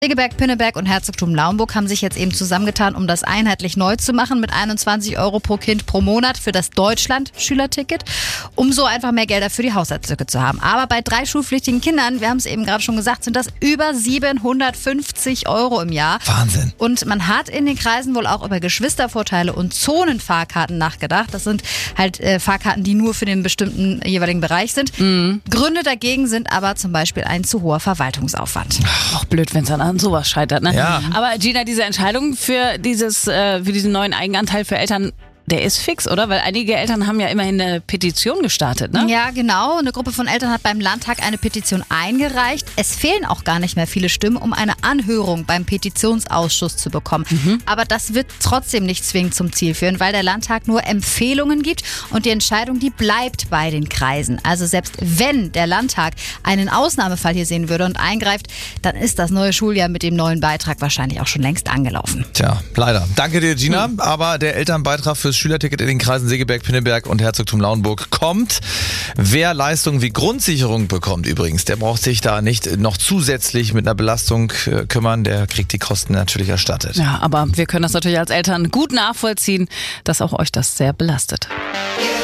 Segeberg, Pinneberg und Herzogtum Lauenburg haben sich jetzt eben zusammengetan, um das einheitlich neu zu machen mit 21 € pro Kind pro Monat für das Deutschland-Schülerticket, um so einfach mehr Gelder für die Haushaltslücke zu haben. Aber bei 3 schulpflichtigen Kindern, wir haben es eben gerade schon gesagt, sind das über 750 € im Jahr. Wahnsinn. Und man hat in den Kreisen wohl auch über Geschwistervorteile und Zonenfahrkarten nachgedacht. Das sind halt Fahrkarten, die nur für den bestimmten jeweiligen Bereich sind. Gründe dagegen sind aber zum Beispiel ein zu hoher Verwaltungsaufwand. Auch blöd, wenn es dann an sowas scheitert, ne? Ja. Aber Gina, diese Entscheidung für diesen neuen Eigenanteil für Eltern, der ist fix, oder? Weil einige Eltern haben ja immerhin eine Petition gestartet, ne? Ja, genau. Eine Gruppe von Eltern hat beim Landtag eine Petition eingereicht. Es fehlen auch gar nicht mehr viele Stimmen, um eine Anhörung beim Petitionsausschuss zu bekommen. Aber das wird trotzdem nicht zwingend zum Ziel führen, weil der Landtag nur Empfehlungen gibt und die Entscheidung, die bleibt bei den Kreisen. Also selbst wenn der Landtag einen Ausnahmefall hier sehen würde und eingreift, dann ist das neue Schuljahr mit dem neuen Beitrag wahrscheinlich auch schon längst angelaufen. Tja, leider. Danke dir, Gina. Aber der Elternbeitrag fürs Schülerticket in den Kreisen Segeberg, Pinneberg und Herzogtum Lauenburg kommt. Wer Leistungen wie Grundsicherung bekommt übrigens, der braucht sich da nicht noch zusätzlich mit einer Belastung kümmern. Der kriegt die Kosten natürlich erstattet. Ja, aber wir können das natürlich als Eltern gut nachvollziehen, dass auch euch das sehr belastet.